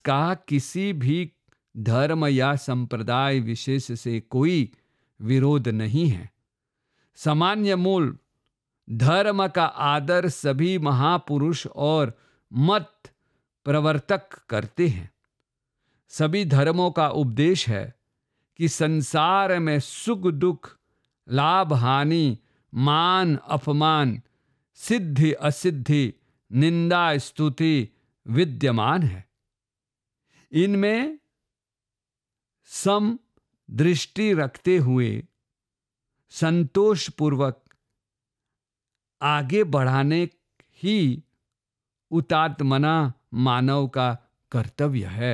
का किसी भी धर्म या संप्रदाय विशेष से कोई विरोध नहीं है। सामान्य मूल धर्म का आदर सभी महापुरुष और मत प्रवर्तक करते हैं। सभी धर्मों का उपदेश है कि संसार में सुख दुख, लाभ हानि, मान अपमान, सिद्धि असिद्धि, निंदा स्तुति विद्यमान है। इनमें सम दृष्टि रखते हुए संतोषपूर्वक आगे बढ़ाने ही उतात्मना मानव का कर्तव्य है।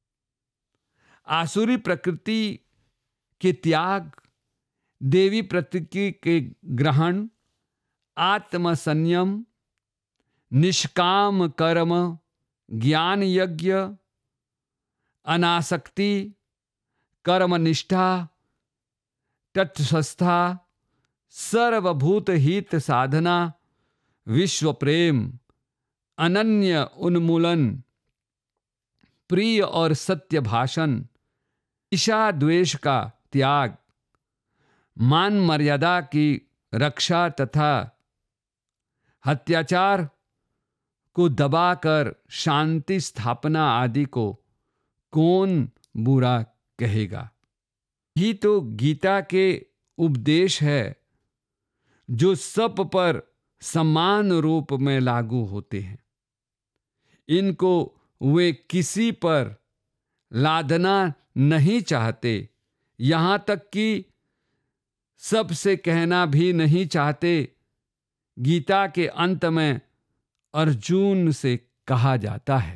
आसुरी प्रकृति के त्याग, देवी प्रकृति के ग्रहण, आत्म संयम, निष्काम कर्म, ज्ञान यज्ञ, अनासक्ति, कर्मनिष्ठा, तटस्थता, सर्वभूत हित साधना, विश्व प्रेम, अनन्य उन्मूलन, प्रिय और सत्य भाषण, ईर्ष्या द्वेष का त्याग, मान मर्यादा की रक्षा तथा अत्याचार को दबाकर शांति स्थापना आदि को कौन बुरा कहेगा। ही तो गीता के उपदेश है जो सब पर समान रूप में लागू होते हैं। इनको वे किसी पर लादना नहीं चाहते, यहां तक कि सबसे कहना भी नहीं चाहते। गीता के अंत में अर्जुन से कहा जाता है,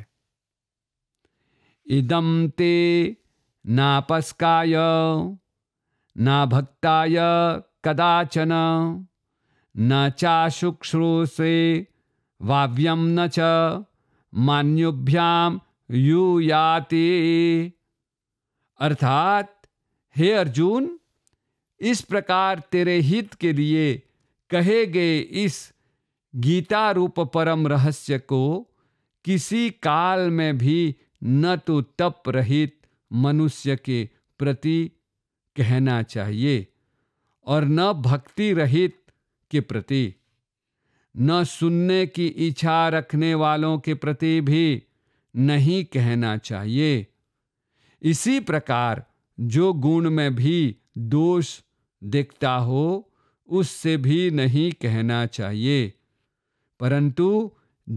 इदं ते नापस्काय न भक्ताय कदाचन न चाशुश्रूषे वाव्यम न च मान्युभ्याम यूयाति। अर्थात हे अर्जुन, इस प्रकार तेरे हित के लिए कहे गए इस गीता रूप परम रहस्य को किसी काल में भी न तो तप रहित मनुष्य के प्रति कहना चाहिए और न भक्ति रहित के प्रति, न सुनने की इच्छा रखने वालों के प्रति भी नहीं कहना चाहिए। इसी प्रकार जो गुण में भी दोष दिखता हो उससे भी नहीं कहना चाहिए, परंतु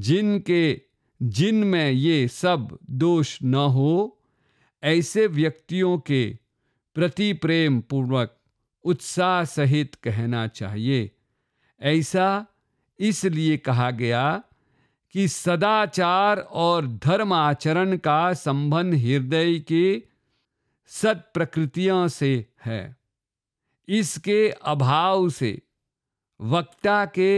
जिनमें ये सब दोष न हो ऐसे व्यक्तियों के प्रति प्रेम पूर्वक उत्साह सहित कहना चाहिए। ऐसा इसलिए कहा गया कि सदाचार और धर्म आचरण का संबंध हृदय के सत प्रकृतियों से है। इसके अभाव से वक्ता के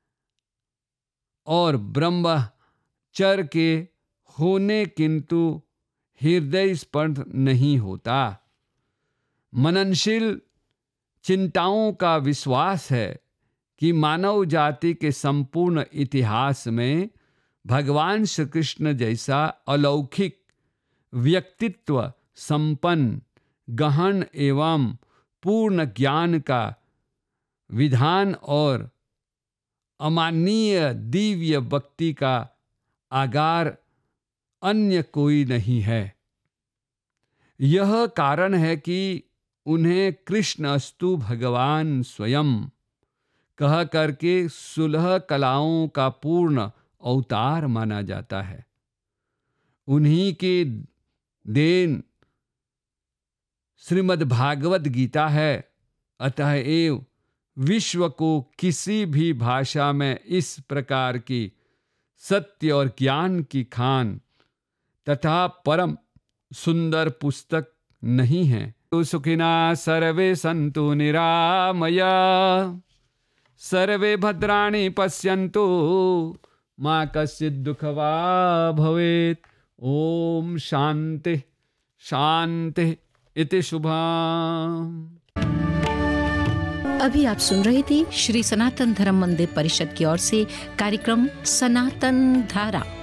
और ब्रह्मचर्य के होने किंतु हृदय स्पर्श नहीं होता। मननशील चिंताओं का विश्वास है कि मानव जाति के संपूर्ण इतिहास में भगवान श्री कृष्ण जैसा अलौकिक व्यक्तित्व संपन्न, गहन एवं पूर्ण ज्ञान का विधान और अमाननीय दिव्य भक्ति का आगार अन्य कोई नहीं है। यह कारण है कि उन्हें कृष्ण अस्तु भगवान स्वयं कह करके 16 कलाओं का पूर्ण अवतार माना जाता है। उन्हीं के देन श्रीमद् भागवत गीता है। अतएव विश्व को किसी भी भाषा में इस प्रकार की सत्य और ज्ञान की खान तथा परम सुंदर पुस्तक नहीं है। तो सुखिना सर्वे सन्तु निरामया, सर्वे भद्राणि पश्यन्तु मा कश्चित् दुःखवा भवेत्। ओम शांति शांति इति शुभम्। अभी आप सुन रहे थे श्री सनातन धर्म मंदिर परिषद की ओर से कार्यक्रम सनातन धारा।